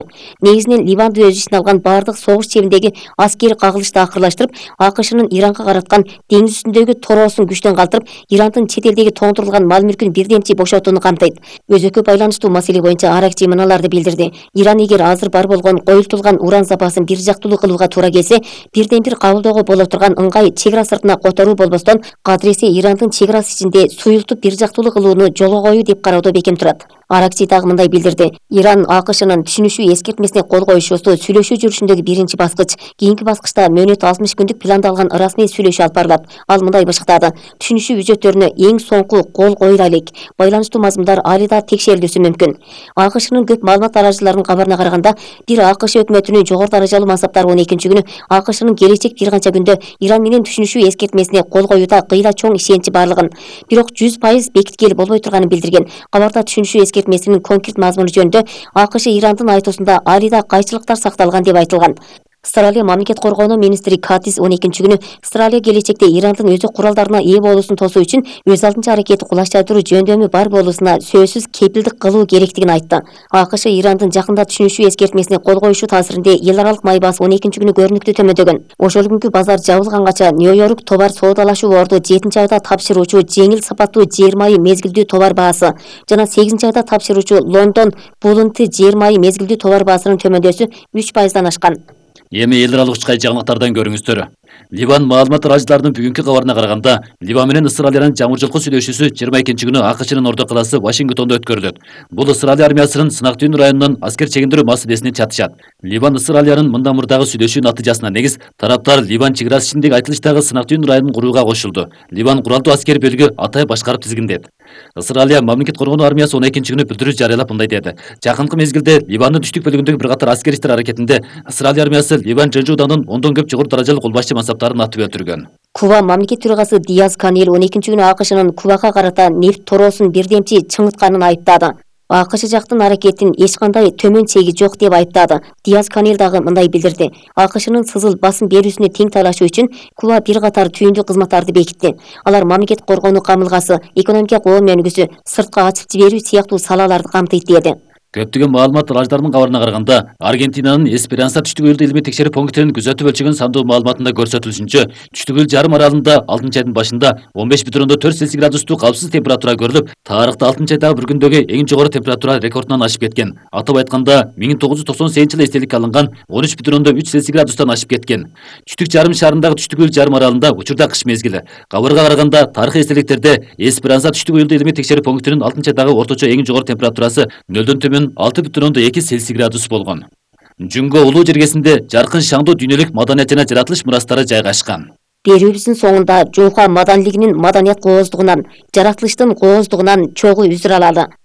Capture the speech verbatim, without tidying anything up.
Негизинен Ливанды өз ичине алган бардык согуш чебиндеги аскери кагылышты акырлаштырып, АКШнын Иранга караткан деңиз үстүндөгү торосун күчтөн калтырып, Ирандын чет элдеги тоңдурулган мал мүлкүн бирдемчи бошотууну камтыйт. Өзөккө байланыштуу маселе боюнча Аракчи мыналарды билдирди. Иран эгер азыр бар болгон коюлтулган уран запасын бир жактылуу кылууга туура келсе, бирден бир кабылдоого боло турган ыңгай чек ара сыртына которуу болбостон, кадыресе Ирандын чек арасы ичинде суюлтуп бир жактылуу кылууну жолго коюу деп кароодо бекем турат. Аракчи дагы мындай билдирди. Иран АКШнын түшүнүшүү эскертмесине кол коюшуусу сүйлөшүү жүрүшүндөгү биринчи баскыч. Кийинки баскычта мөөнөт алтымыш күндүк пландалган ырасмий сүйлөшүү алып барылат. Ал мындай бышыктады. Түшүнүшүү үзөттөрүнө эң соңку кол коюла элек. Байланыштуу мазмундар али да текшерилүүсү мүмкүн. АКШнын көп маалымат таратуучуларынын кабарына караганда, бир АКШ өкмөтүнүн жогору даражалуу мансаптары он экинчи күнү АКШнын келечек бир канча күндө Иран менен түшүнүшүү эскертмесине кол коюуда кыйла чоң ишеничи барлыгын, бирок жүз пайыз бекиткели болбой турганын билдирген. Кабарда түшүнүшүү эскертмесинин конкрет мазмуну жөнүндө АКШ Ирандын айтуусунда али да кайчылыктар сакталган деп айтылган. Австралия мамлекет коргоонуу министри Катис он экинчи күнү Австралия келечекте Ирандын өзү куралдарына ээ болуусун тосуу үчүн өз алдынча аракети кулаштыруу жөндөмү бар болуусуна сөзсүз кепилдик кылуу керектигин айтты. АКШ Ирандын жакында түшүнүшүү эскертмесине кол коюшу таасиринде эл аралык майбасы он экинчи күнү көрүнүктүү төмөндөгөн. Ошол күнкү базар жабылганча Нью-Йорк товар соодалашуу борду жетинчи айда тапшыруучу жеңил сапаттуу жер майы мезгилдүү товар баасы жана сегизинчи айда тапшыруучу Лондон булунты жер майы мезгилдүү товар баасынын төмөндөсү үч пайыздан ашкан. Эми эл аралык учкай жаңылыктардан көрүңүздөр. Ливан маалымат таратуучуларынын бүгүнкү кабарына караганда, Ливан менен Австралиянын жаңы жылкы сүйлөшүүсү жыйырма экинчи күнү АКШнын орто калаасы Вашингтондо өткөрүлөт. Бул Австралия армиясынын Сынактүйүн районунан аскер чегиндирүү маселесине чатышат. Ливан Австралиянын мындан мурдагы сүйлөшүү натыйжасына негиз тараптар Ливан чек арасы ичиндеги айтылыштагы Сынактүйүн районун курууга кошулду. Ливан куралдуу аскер бөлүгү атай башкарып тизгиндет. Австралия мамлекет коргоонуу армиясы он экинчи күнү билдирүү жарыялап мындай деди. Жакынкы мезгилде Ливандын түштүк бөлүгүндөгү бир катар аскер иштер аракетинде Австралия армиясы Ливан жынжы уданын ондон көп жогору даражалуу колбашчы мансаптарын атып өлтүргөн. Куба мамлекет төрагасы Диаз Канел он экинчи күнү АКШнын Кубага карата нефт торосун бирдемчи чыңытканын айыптады. АКШ жактын аракетин эч кандай төмөн чеги жок деп айыптады. Диаз Канел дагы мындай билдирди. АКШнын сызыл басым берүүсүнө тең талашуу үчүн Куба бир катар түйүндүү кызматтарды бекитти. Алар мамлекет коргоонуу камылгасы, экономика коом өнүгүүсү, сыртка ачып жиберүү сыяктуу салаларды камтыйт деди. Көптөгөн маалымат таратуучуларынын кабарына караганда, Аргентинанын Эсперанса түштүк өлдү илмий текшерүү пунктунун күзөтүп өлчөгөн сандуу маалыматында көрсөтүлүшүнчө, түштүк өл жарым аралында алтынчы айдын башында он беш бүтүн ондон төрт Цельсий градустуу калпсыз температура көрүлүп, тарыхта алтынчы айдагы бір күндөгү эң жогору температура рекордунан ашып кеткен. Атап айтканда, миң тогуз жүз токсон сегизинчи жылы эстеликке алынган он үч бүтүн ондон үч Цельсий градустан ашып кеткен. Түштүк жарым шарындагы түштүк өл жарым аралында учурда кыш мезгили. Кабарга караганда, тарыхый эстеликтерде Эсперанса түштүк өлдү илмий текшерүү пунктунун алтынчы айдагы орточо эң жогору температурасы нөлдөн төмөн алты бүтүн ондон эки Цельсий градус болгон. Жүнгө улуу жергесинде жаркын шаңдуу дүйнөлүк маданият жана жаратылыш мурастары жайгашкан. Берүүбүздүн соңунда Жуха маданилигинин маданият кооздугунан, жаратылыштын кооздугунан чогуу үзүр алалы.